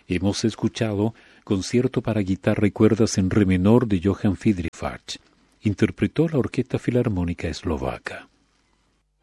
Hemos escuchado Concierto para guitarra y cuerdas en re menor de Johann Friedrich Bach. Interpretó la Orquesta Filarmónica Eslovaca.